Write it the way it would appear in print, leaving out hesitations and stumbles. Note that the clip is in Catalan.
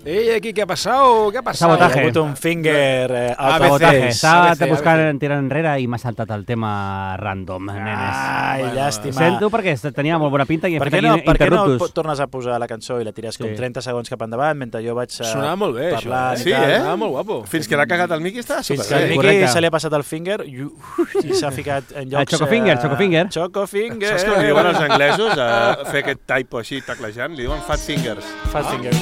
aquí, ¿qué ha pasado? ¿Qué ha pasado? Sabotaje. Ha hagut un finger Sabotaje. Estava ABC. buscant tirar enrere i m'ha saltat el tema random, nenes. Ai, llàstima. Sento perquè tenia molt bona pinta i Per hem què fet no, aquí per què no interruptus. tornes a posar la cançó i la tires com Sí. 30 segons cap endavant mentre jo vaig Sonava molt bé, això. parlant i Sí, tal. eh? Ah, molt guapo. Fins que l'ha cagat el Miqui està Fins que superbé. al Miqui Correcte. se li ha passat el finger i s'ha ficat en llocs... Chocofinger, Chocofinger. Chocofinger. Saps com li diuen els anglesos a fer aquest typo així taclejant? Li diuen fat fingers. Fat finger.